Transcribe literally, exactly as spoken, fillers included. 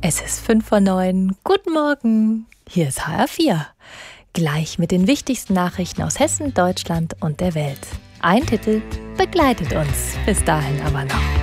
Es ist fünf vor neun. Guten Morgen. Hier ist H R vier. Gleich mit den wichtigsten Nachrichten aus Hessen, Deutschland und der Welt. Ein Titel begleitet uns bis dahin aber noch.